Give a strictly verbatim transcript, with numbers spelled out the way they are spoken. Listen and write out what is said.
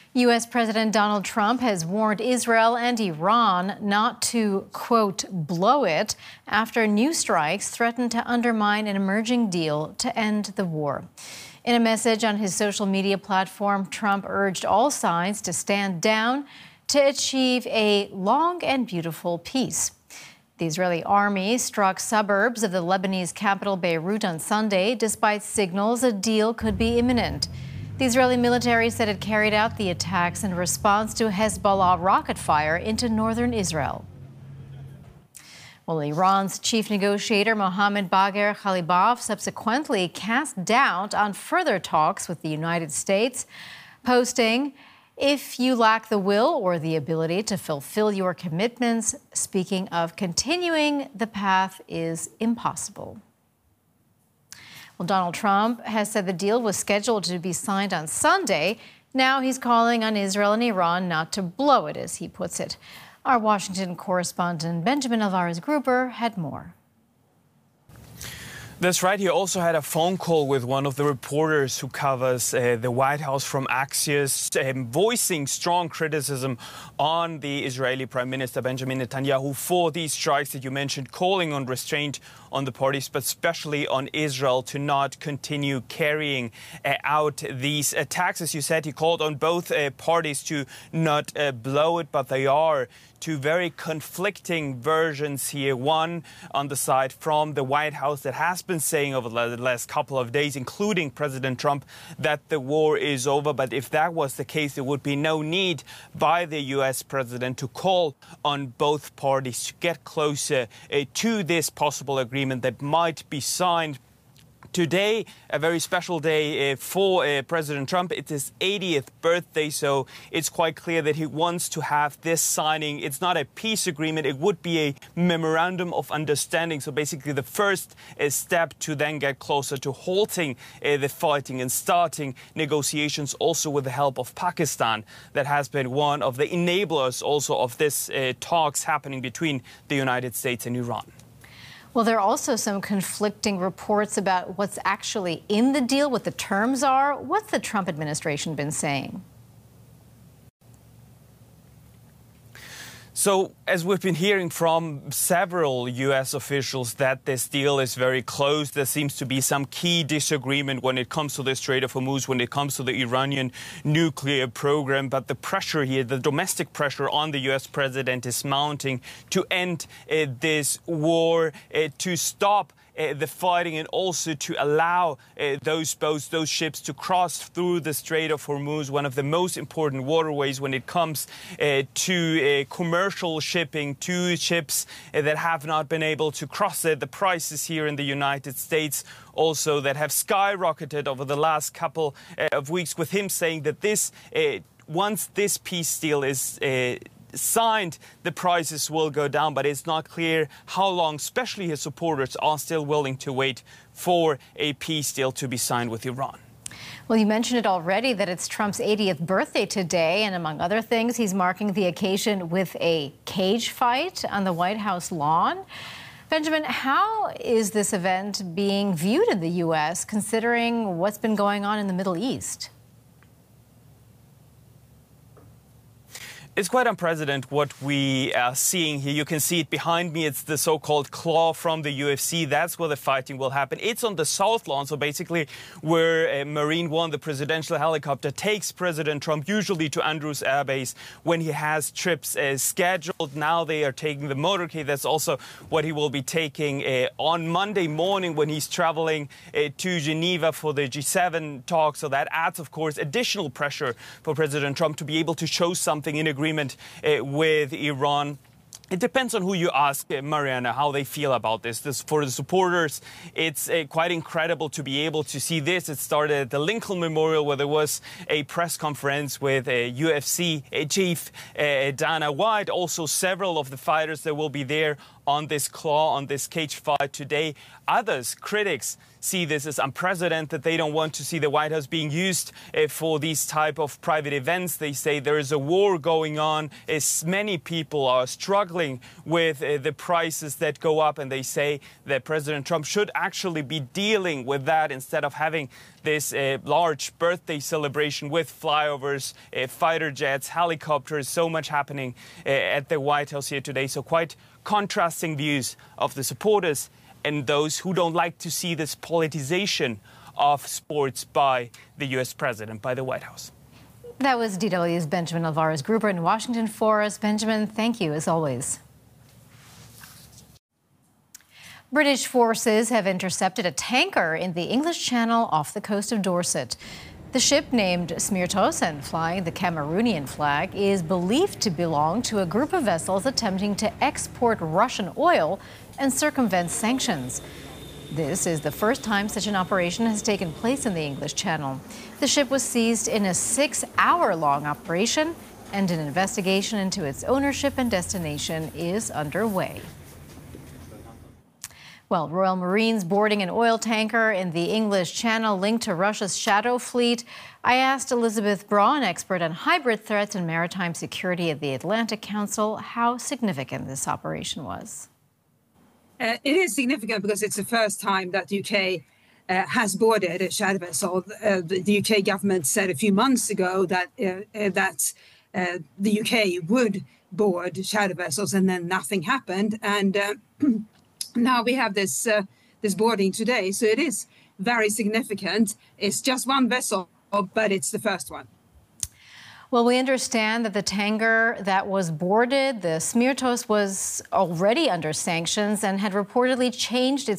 U S. President Donald Trump has warned Israel and Iran not to, quote, blow it after new strikes threaten to undermine an emerging deal to end the war. In a message on his social media platform, Trump urged all sides to stand down to achieve a long and beautiful peace. The Israeli army struck suburbs of the Lebanese capital Beirut on Sunday, despite signals a deal could be imminent. The Israeli military said it carried out the attacks in response to Hezbollah rocket fire into northern Israel. Well, Iran's chief negotiator Mohammad Bagher Khalibaf subsequently cast doubt on further talks with the United States, posting, "If you lack the will or the ability to fulfill your commitments, speaking of continuing the path is impossible." Well, Donald Trump has said the deal was scheduled to be signed on Sunday. Now he's calling on Israel and Iran not to blow it, as he puts it. Our Washington correspondent Benjamin Alvarez-Gruber had more. That's right. He also had a phone call with one of the reporters who covers uh, the White House from Axios, um, voicing strong criticism on the Israeli Prime Minister Benjamin Netanyahu for these strikes that you mentioned, calling on restraint on the parties, but especially on Israel to not continue carrying uh, out these attacks. As you said, he called on both uh, parties to not uh, blow it, but they are two very conflicting versions here. One on the side from the White House that has been saying over the last couple of days, including President Trump, that the war is over. But if that was the case, there would be no need by the U S president to call on both parties to get closer uh, to this possible agreement that might be signed. Today, a very special day uh, for uh, President Trump. It's his eightieth birthday, so it's quite clear that he wants to have this signing. It's not a peace agreement. It would be a memorandum of understanding. So basically the first uh, step to then get closer to halting uh, the fighting and starting negotiations, also with the help of Pakistan. That has been one of the enablers also of this uh, talks happening between the United States and Iran. Well, there are also some conflicting reports about what's actually in the deal, what the terms are. What's the Trump administration been saying? So, as we've been hearing from several U S officials, that this deal is very close. There seems to be some key disagreement when it comes to the Strait of Hormuz, when it comes to the Iranian nuclear program. But the pressure here, the domestic pressure on the U S president is mounting to end uh, this war, uh, to stop Uh, the fighting, and also to allow uh, those boats, those ships to cross through the Strait of Hormuz, one of the most important waterways when it comes uh, to uh, commercial shipping, to ships uh, that have not been able to cross it. The prices here in the United States also that have skyrocketed over the last couple uh, of weeks, with him saying that this, uh, once this peace deal is uh, signed, the prices will go down, but it's not clear how long, especially his supporters, are still willing to wait for a peace deal to be signed with Iran. Well, you mentioned it already that it's Trump's eightieth birthday today, and among other things, he's marking the occasion with a cage fight on the White House lawn. Benjamin, how is this event being viewed in the U S, considering what's been going on in the Middle East? It's quite unprecedented what we are seeing here. You can see it behind me. It's the so-called claw from the U F C. That's where the fighting will happen. It's on the South Lawn, so basically where uh, Marine One, the presidential helicopter, takes President Trump usually to Andrews Air Base when he has trips uh, scheduled. Now they are taking the motorcade. That's also what he will be taking uh, on Monday morning when he's traveling uh, to Geneva for the G seven talk. So that adds, of course, additional pressure for President Trump to be able to show something in agreement Agreement uh, with Iran. It depends on who you ask, uh, Mariana, how they feel about this. This for the supporters, it's uh, quite incredible to be able to see this. It started at the Lincoln Memorial, where there was a press conference with a U F C a chief, uh, Dana White. Also, several of the fighters that will be there on this claw, on this cage fight today. Others, critics, see this as unprecedented. They don't want to see the White House being used uh, for these type of private events. They say there is a war going on, as many people are struggling with uh, the prices that go up, and they say that President Trump should actually be dealing with that instead of having this uh, large birthday celebration with flyovers, uh, fighter jets, helicopters, so much happening uh, at the White House here today. So quite contrasting views of the supporters and those who don't like to see this politicization of sports by the U S president, by the White House. That was D W's Benjamin Alvarez Gruber in Washington for us. Benjamin, thank you as always. British forces have intercepted a tanker in the English Channel off the coast of Dorset. The ship, named Smirtos and flying the Cameroonian flag, is believed to belong to a group of vessels attempting to export Russian oil and circumvent sanctions. This is the first time such an operation has taken place in the English Channel. The ship was seized in a six-hour-long operation, and an investigation into its ownership and destination is underway. Well, Royal Marines boarding an oil tanker in the English Channel linked to Russia's Shadow Fleet. I asked Elizabeth Braun, expert on hybrid threats and maritime security at the Atlantic Council, how significant this operation was. Uh, it is significant because it's the first time that the U K uh, has boarded a shadow vessel. Uh, the, the U K government said a few months ago that uh, uh, that uh, the U K would board shadow vessels, and then nothing happened. And uh, now we have this uh, this boarding today, so it is very significant. It's just one vessel, but it's the first one. Well, we understand that the tanker that was boarded, the Smirtos, was already under sanctions and had reportedly changed its